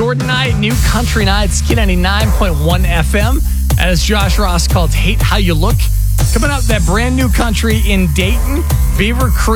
Jordan Knight, New Country Nights, Skin 99.1 FM. As Josh Ross called Hate How You Look. Coming up, that brand new country in Dayton, Beaver Creek.